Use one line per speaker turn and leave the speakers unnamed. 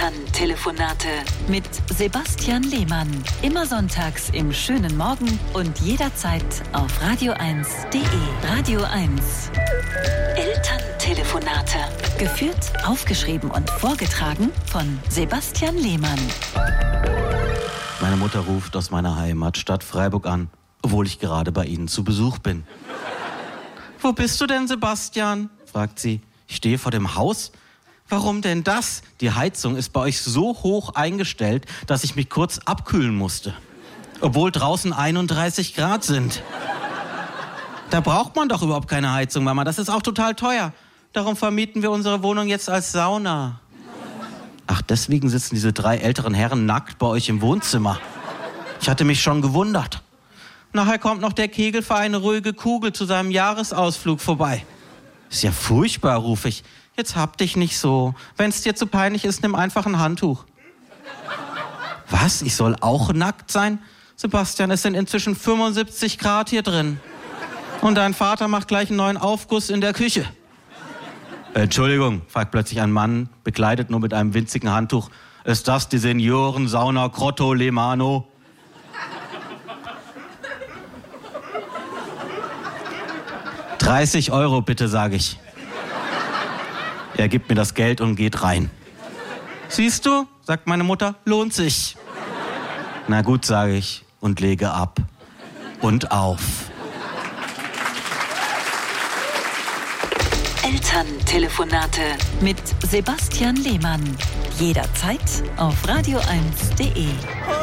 Elterntelefonate mit Sebastian Lehmann. Immer sonntags im schönen Morgen und jederzeit auf radio1.de. Radio 1. Elterntelefonate. Geführt, aufgeschrieben und vorgetragen von Sebastian Lehmann.
Meine Mutter ruft aus meiner Heimatstadt Freiburg an, obwohl ich gerade bei Ihnen zu Besuch bin. »Wo bist du denn, Sebastian?« fragt sie. »Ich stehe vor dem Haus.« »Warum denn das? Die Heizung ist bei euch so hoch eingestellt, dass ich mich kurz abkühlen musste. Obwohl draußen 31 Grad sind.« »Da braucht man doch überhaupt keine Heizung, Mama. Das ist auch total teuer. Darum vermieten wir unsere Wohnung jetzt als Sauna.« »Ach, deswegen sitzen diese 3 älteren Herren nackt bei euch im Wohnzimmer. Ich hatte mich schon gewundert. Nachher kommt noch der Kegelverein Ruhige Kugel zu seinem Jahresausflug vorbei.« »Ist ja furchtbar«, rufe ich. »Jetzt hab dich nicht so. Wenn es dir zu peinlich ist, nimm einfach ein Handtuch.« »Was? Ich soll auch nackt sein? Sebastian, es sind inzwischen 75 Grad hier drin. Und dein Vater macht gleich einen neuen Aufguss in der Küche.« »Entschuldigung«, fragt plötzlich ein Mann, bekleidet nur mit einem winzigen Handtuch. »Ist das die Seniorensauna Grotto Lemano?« €30 bitte, sage ich. Er gibt mir das Geld und geht rein. »Siehst du«, sagt meine Mutter, »lohnt sich.« »Na gut«, sage ich und lege ab. Und auf.
Elterntelefonate mit Sebastian Lehmann. Jederzeit auf radio1.de.